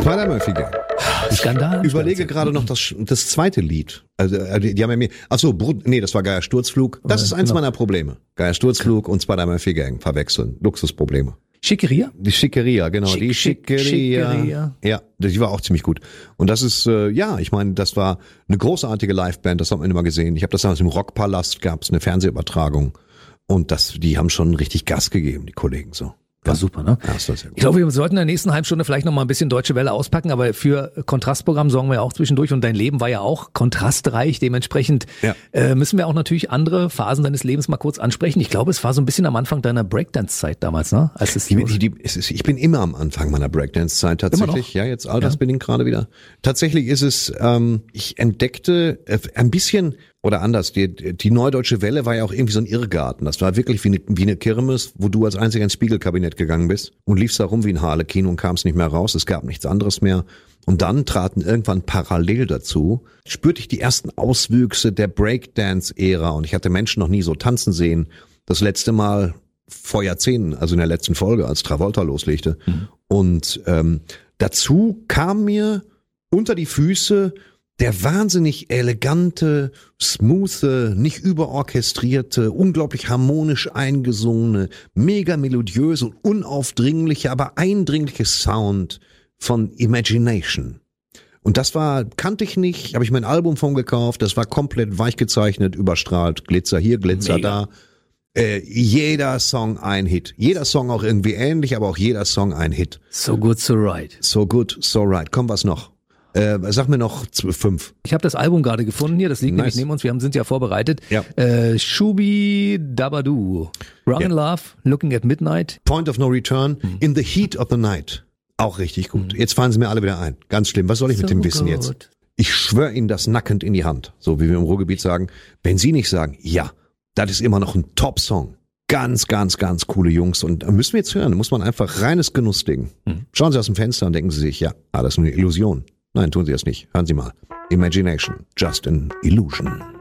Spider-Murphy Gang. Skandal. Ich überlege gerade noch das zweite Lied. Also die haben ja mir. Achso, das war Geier Sturzflug. Das ist eins meiner Probleme. Geier Sturzflug und Spider-Murphy Gang verwechseln. Luxusprobleme. Schickeria? Die Schickeria, genau. Die Schickeria. Ja, die war auch ziemlich gut. Und das ist, ich meine, das war eine großartige Liveband, das hat man immer gesehen. Ich habe das damals im Rockpalast, gab's eine Fernsehübertragung. Und die haben schon richtig Gas gegeben, die Kollegen so. War super, ne? Ja, das war sehr gut. Ich glaube, wir sollten in der nächsten halben Stunde vielleicht noch mal ein bisschen Deutsche Welle auspacken, aber für Kontrastprogramm sorgen wir ja auch zwischendurch und dein Leben war ja auch kontrastreich, dementsprechend müssen wir auch natürlich andere Phasen deines Lebens mal kurz ansprechen. Ich glaube, es war so ein bisschen am Anfang deiner Breakdance-Zeit damals, ne? Ich bin immer am Anfang meiner Breakdance-Zeit tatsächlich. Ja, jetzt altersbedingt gerade wieder. Tatsächlich ist es, ich entdeckte ein bisschen oder anders, die Neue Deutsche Welle war ja auch irgendwie so ein Irrgarten. Das war wirklich wie eine Kirmes, wo du als einziger ins Spiegelkabinett gegangen bist und liefst da rum wie ein Harlekin und kamst nicht mehr raus. Es gab nichts anderes mehr. Und dann traten irgendwann parallel dazu, spürte ich die ersten Auswüchse der Breakdance-Ära und ich hatte Menschen noch nie so tanzen sehen. Das letzte Mal vor Jahrzehnten, also in der letzten Folge, als Travolta loslegte. Und dazu kam mir unter die Füße der wahnsinnig elegante, smoothe, nicht überorchestrierte, unglaublich harmonisch eingesungene, mega melodiöse und unaufdringliche, aber eindringliche Sound von Imagination. Und das kannte ich nicht, habe ich mein Album von gekauft, das war komplett weich gezeichnet, überstrahlt, Glitzer hier, Glitzer da. Jeder Song ein Hit. Jeder Song auch irgendwie ähnlich, aber auch jeder Song ein Hit. So good, so right. So good, so right. Komm, was noch? Sag mir noch 5. Ich habe das Album gerade gefunden hier, das liegt nämlich neben uns, sind ja vorbereitet. Ja. Shubi Dabadoo, Wrong in Love, Looking at Midnight. Point of No Return, In the Heat of the Night. Auch richtig gut. Jetzt fallen sie mir alle wieder ein. Ganz schlimm. Was soll ich mit dem Wissen jetzt? Ich schwöre Ihnen das nackend in die Hand. So wie wir im Ruhrgebiet sagen. Wenn Sie nicht sagen, ja, das ist immer noch ein Top-Song. Ganz, ganz, ganz coole Jungs. Und müssen wir jetzt hören. Da muss man einfach reines Genussding. Schauen Sie aus dem Fenster und denken Sie sich, ja, das ist eine Illusion. Nein, tun Sie das nicht. Hören Sie mal. Imagination, just an illusion.